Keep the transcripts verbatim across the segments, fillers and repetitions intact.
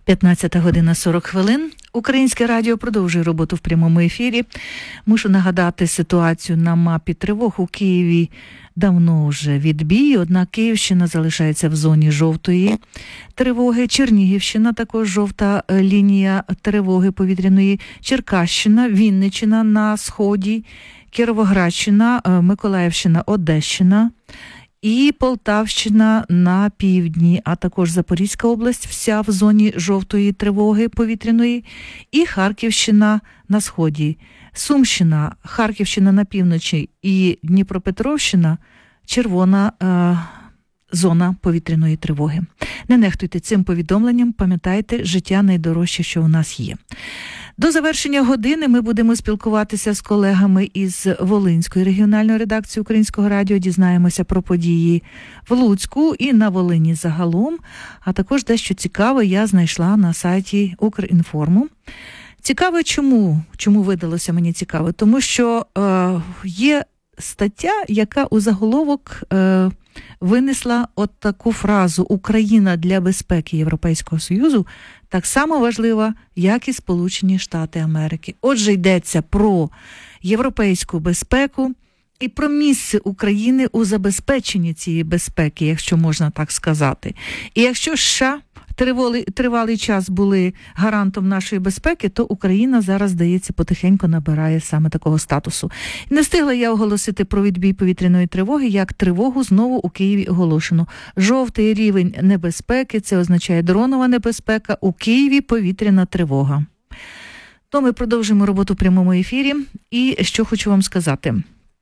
п'ятнадцята година сорок хвилин. Українське радіо продовжує роботу в прямому ефірі. Мушу нагадати ситуацію на мапі тривог. У Києві давно вже відбій, однак Київщина залишається в зоні жовтої тривоги. Чернігівщина також жовта лінія тривоги повітряної. Черкащина, Вінниччина на сході, Кіровоградщина, Миколаївщина, Одещина і Полтавщина на півдні, а також Запорізька область вся в зоні жовтої тривоги повітряної і Харківщина на сході. Сумщина, Харківщина на півночі і Дніпропетровщина – червона е, зона повітряної тривоги. Не нехтуйте цим повідомленням, пам'ятайте, життя найдорожче, що у нас є. До завершення години ми будемо спілкуватися з колегами із Волинської регіональної редакції Українського радіо, дізнаємося про події в Луцьку і на Волині загалом, а також дещо цікаве я знайшла на сайті Укрінформу. Цікаве чому? Чому видалося мені цікаве? Тому що е, є стаття, яка у заголовок е, винесла от таку фразу «Україна для безпеки Європейського Союзу» так само важлива, як і Сполучені Штати Америки. Отже, йдеться про європейську безпеку і про місце України у забезпеченні цієї безпеки, якщо можна так сказати. І якщо США тривалий, тривалий час були гарантом нашої безпеки, то Україна зараз, здається, потихеньку набирає саме такого статусу. Не встигла я оголосити про відбій повітряної тривоги, як тривогу знову у Києві оголошено. Жовтий рівень небезпеки, це означає дронова небезпека, у Києві повітряна тривога. То ми продовжуємо роботу в прямому ефірі. І що хочу вам сказати.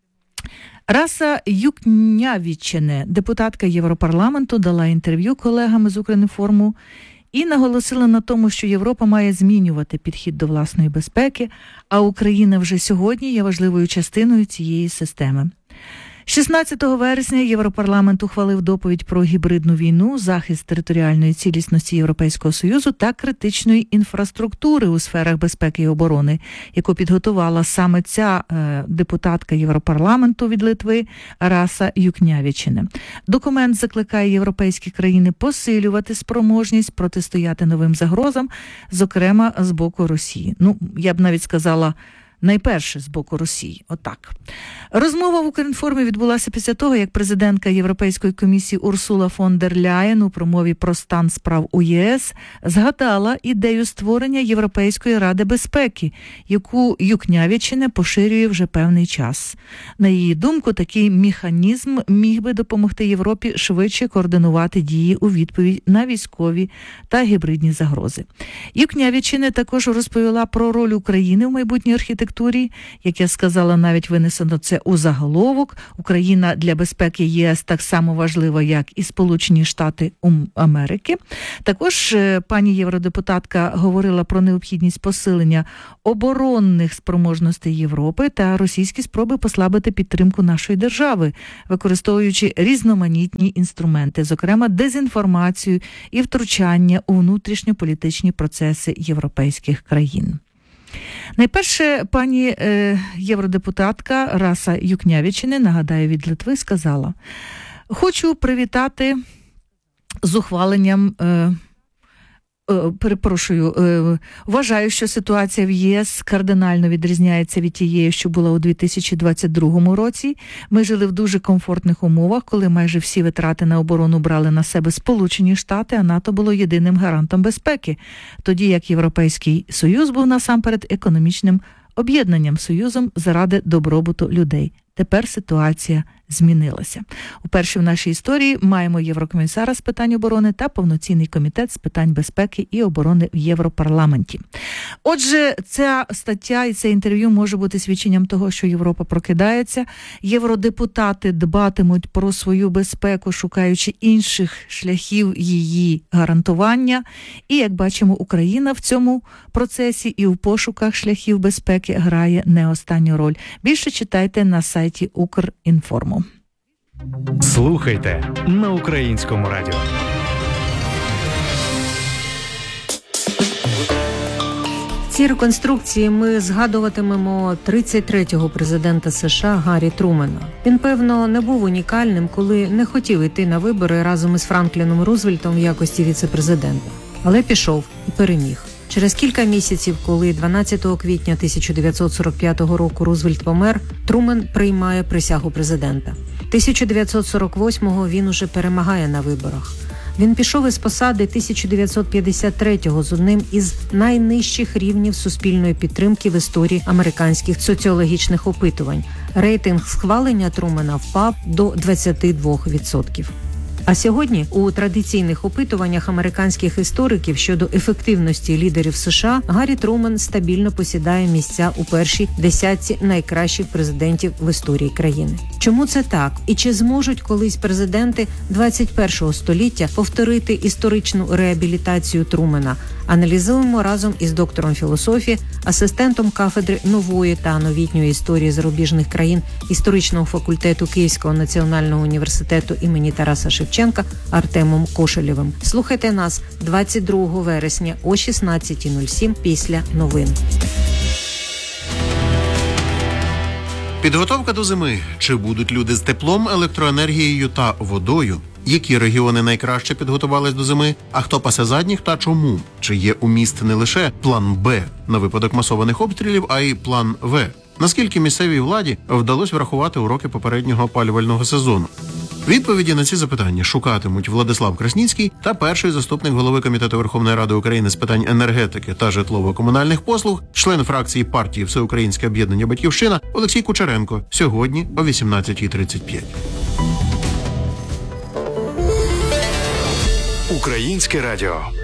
Раса Юкнявічене, депутатка Європарламенту, дала інтерв'ю колегам з Укрінформу і наголосила на тому, що Європа має змінювати підхід до власної безпеки, а Україна вже сьогодні є важливою частиною цієї системи. шістнадцятого вересня Європарламент ухвалив доповідь про гібридну війну, захист територіальної цілісності Європейського Союзу та критичної інфраструктури у сферах безпеки і оборони, яку підготувала саме ця е, депутатка Європарламенту від Литви Раса Юкнявічене. Документ закликає європейські країни посилювати спроможність протистояти новим загрозам, зокрема з боку Росії. Ну, я б навіть сказала, найперше з боку Росії. Отак. Розмова в Укрінформі відбулася після того, як президентка Європейської комісії Урсула фон дер Ляєн у промові про стан справ у ЄС згадала ідею створення Європейської ради безпеки, яку Юкнявічене поширює вже певний час. На її думку, такий механізм міг би допомогти Європі швидше координувати дії у відповідь на військові та гібридні загрози. Юкнявічене також розповіла про роль України в майбутній архітектурі. Як я сказала, навіть винесено це у заголовок. Україна для безпеки ЄС так само важлива, як і Сполучені Штати Америки. Також пані євродепутатка говорила про необхідність посилення оборонних спроможностей Європи та російські спроби послабити підтримку нашої держави, використовуючи різноманітні інструменти, зокрема дезінформацію і втручання у внутрішньополітичні процеси європейських країн. Найперше, пані е, євродепутатка Раса Юкнявічене, нагадаю, від Литви, сказала: «Хочу привітати з ухваленням, е, е, перепрошую, е, вважаю, що ситуація в ЄС кардинально відрізняється від тієї, що була у дві тисячі двадцять другому році. Ми жили в дуже комфортних умовах, коли майже всі витрати на оборону брали на себе Сполучені Штати, а НАТО було єдиним гарантом безпеки. Тоді як Європейський Союз був насамперед економічним об'єднанням, союзом заради добробуту людей. Тепер ситуація змінилася. Уперше в нашій історії маємо єврокомісара з питань оборони та повноцінний комітет з питань безпеки і оборони в Європарламенті». Отже, ця стаття і це інтерв'ю може бути свідченням того, що Європа прокидається. Євродепутати дбатимуть про свою безпеку, шукаючи інших шляхів її гарантування. І, як бачимо, Україна в цьому процесі і в пошуках шляхів безпеки грає не останню роль. Більше читайте на сайті Укрінформу. Слухайте на Українському радіо. В цій реконструкції ми згадуватимемо тридцять третього президента США Гаррі Трумена. Він, певно, не був унікальним, коли не хотів йти на вибори разом із Франкліном Рузвельтом в якості віце-президента. Але пішов і переміг. Через кілька місяців, коли дванадцятого квітня тисяча дев'ятсот сорок п'ятого року Рузвельт помер, Трумен приймає присягу президента. тисяча дев'ятсот сорок восьмого він уже перемагає на виборах. Він пішов із посади тисяча дев'ятсот п'ятдесят третього з одним із найнижчих рівнів суспільної підтримки в історії американських соціологічних опитувань. Рейтинг схвалення Трумена впав до двадцять два відсотки. А сьогодні у традиційних опитуваннях американських істориків щодо ефективності лідерів США Гаррі Трумен стабільно посідає місця у першій десятці найкращих президентів в історії країни. Чому це так? І чи зможуть колись президенти двадцять першого століття повторити історичну реабілітацію Трумена? Аналізуємо разом із доктором філософії, асистентом кафедри нової та новітньої історії зарубіжних країн історичного факультету Київського національного університету імені Тараса Шевченка Артемом Кошелєвим. Слухайте нас двадцять другого вересня о шістнадцята нуль сім після новин. Підготовка до зими. Чи будуть люди з теплом, електроенергією та водою? Які регіони найкраще підготувались до зими? А хто пасе задніх та чому? Чи є у міст не лише план Б на випадок масованих обстрілів, а й план В? Наскільки місцевій владі вдалося врахувати уроки попереднього опалювального сезону? Відповіді на ці запитання шукатимуть Владислав Красніцький та перший заступник голови Комітету Верховної Ради України з питань енергетики та житлово-комунальних послуг, член фракції партії Всеукраїнське об'єднання «Батьківщина» Олексій Кучеренко. Сьогодні о вісімнадцята тридцять п'ять. Українське радіо.